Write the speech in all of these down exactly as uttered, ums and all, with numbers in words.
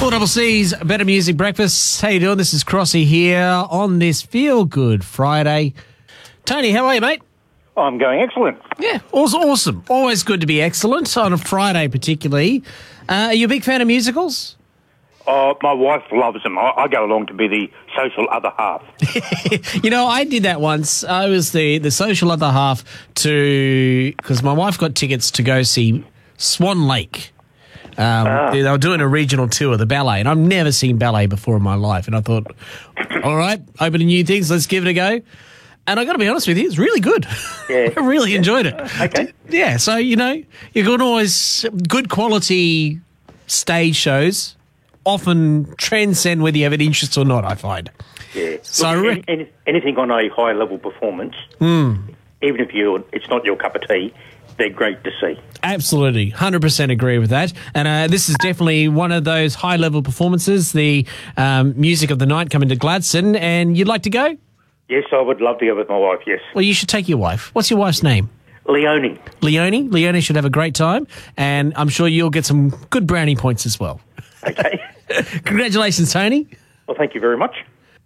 Four Double C's Better Music Breakfast. How you doing? This is Crossy here on this Feel Good Friday. Tony, how are you, mate? I'm going excellent. Yeah, also awesome. Always good to be excellent on a Friday, particularly. Uh, are you a big fan of musicals? Oh, my wife loves them. I, I go along to be the social other half. You know, I did that once. I was the, the social other half to... Because my wife got tickets to go see Swan Lake. Um, ah. They were doing a regional tour, the ballet, and I've never seen ballet before in my life. And I thought, all right, opening new things, let's give it a go. And I got to be honest with you, it's really good. Yeah. I really enjoyed it. Okay. Yeah, so, you know, you can always, good quality stage shows often transcend whether you have an interest or not, I find. Yeah. So Look, I re- any, any, anything on a high level performance, mm. even if you it's not your cup of tea, they're great to see. Absolutely, one hundred percent agree with that. And uh, this is definitely one of those high-level performances, the um, music of the night coming to Gladstone. And you'd like to go? Yes, I would love to go with my wife, yes. Well, you should take your wife. What's your wife's name? Leonie. Leonie? Leonie should have a great time, and I'm sure you'll get some good brownie points as well. Okay. Congratulations, Tony. Well, thank you very much.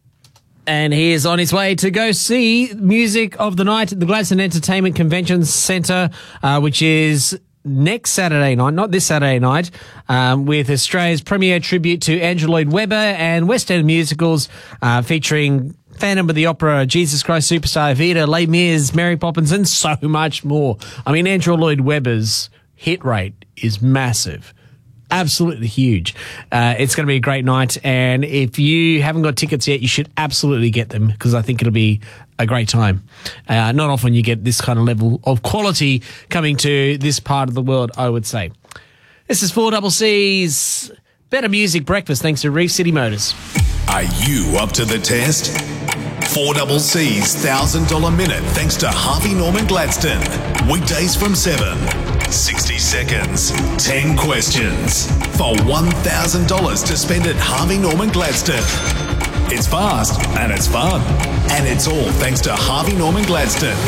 And he is on his way to go see Music of the Night at the Gladstone Entertainment Convention Centre, uh, which is next Saturday night, not this Saturday night, um, with Australia's premier tribute to Andrew Lloyd Webber and West End musicals, uh, featuring Phantom of the Opera, Jesus Christ Superstar, Evita, Les Mis, Mary Poppins, and so much more. I mean, Andrew Lloyd Webber's hit rate is massive. Absolutely huge. Uh, it's going to be a great night, and if you haven't got tickets yet, you should absolutely get them, because I think it'll be a great time. Uh, not often you get this kind of level of quality coming to this part of the world, I would say. This is four Double C's Better Music Breakfast, thanks to Reef City Motors. Are you up to the test? four Double C's one thousand dollars minute thanks to Harvey Norman Gladstone. Weekdays from seven. sixty seconds. ten questions. For one thousand dollars to spend at Harvey Norman Gladstone. It's fast and it's fun. And it's all thanks to Harvey Norman Gladstone.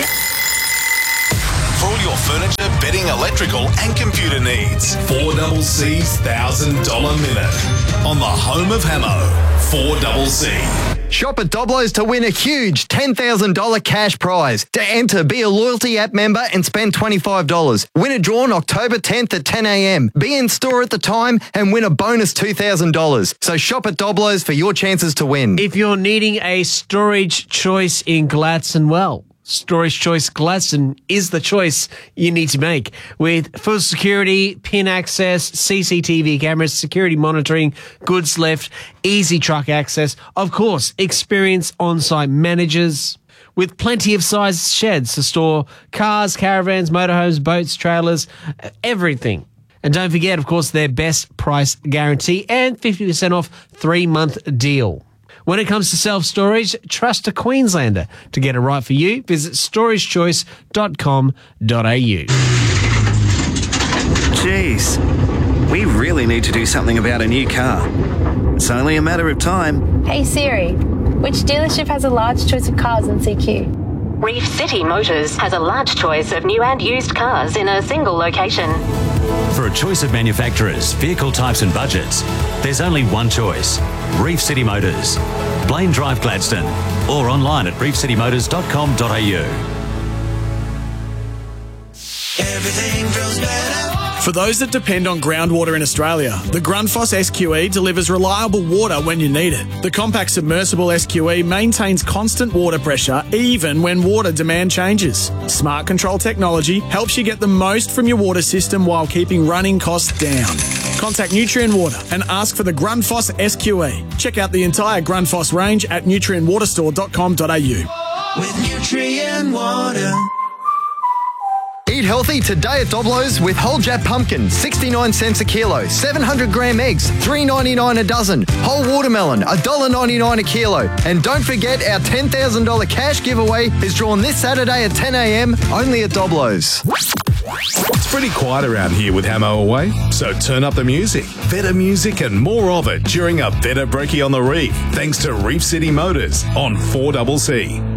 For all your furniture, bedding, electrical and computer needs. four Double C's one thousand dollars minute. On the home of Hamo. four Double C. Shop at Doblo's to win a huge ten thousand dollars cash prize. To enter, be a loyalty app member and spend twenty-five dollars. Win a draw on October tenth at ten a.m. Be in store at the time and win a bonus two thousand dollars. So shop at Doblo's for your chances to win. If you're needing a storage choice in Gladstone, well, Storage Choice Gladstone is the choice you need to make. With full security, PIN access, C C T V cameras, security monitoring, goods left, easy truck access, of course, experienced on-site managers, with plenty of size sheds to store cars, caravans, motorhomes, boats, trailers, everything. And don't forget, of course, their best price guarantee and fifty percent off three-month deal. When it comes to self-storage, trust a Queenslander. To get it right for you, visit storage choice dot com dot a u. Jeez, we really need to do something about a new car. It's only a matter of time. Hey Siri, which dealership has a large choice of cars in C Q? Reef City Motors has a large choice of new and used cars in a single location. For a choice of manufacturers, vehicle types and budgets, there's only one choice. Reef City Motors. Blaine Drive, Gladstone. Or online at reef city motors dot com dot a u. Everything feels better. For those that depend on groundwater in Australia, the Grundfos S Q E delivers reliable water when you need it. The compact submersible S Q E maintains constant water pressure even when water demand changes. Smart control technology helps you get the most from your water system while keeping running costs down. Contact Nutrien Water and ask for the Grundfos S Q E. Check out the entire Grundfos range at nutrien water store dot com dot a u. With Nutrien Water. Eat healthy today at Doblo's with whole Jap pumpkin, sixty-nine cents a kilo, seven hundred gram eggs, three ninety-nine a dozen, whole watermelon, one dollar ninety-nine a kilo. And don't forget our ten thousand dollars cash giveaway is drawn this Saturday at ten a.m. only at Doblo's. It's pretty quiet around here with Hamo away, so turn up the music. Better music and more of it during a better brekkie on the reef, thanks to Reef City Motors on four Double C.